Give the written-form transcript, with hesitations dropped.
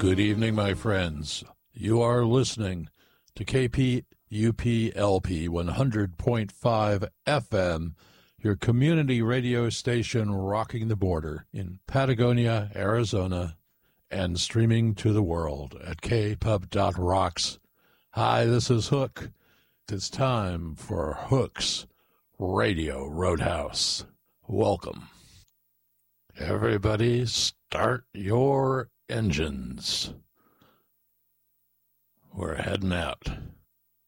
Good evening, my friends. You are listening to KPUPLP 100.5 FM, your community radio station rocking the border in Patagonia, Arizona, and streaming to the world at kpub.rocks. Hi, this is Hook. It's time for Hook's Radio Roadhouse. Welcome. Everybody start your engines. We're heading out.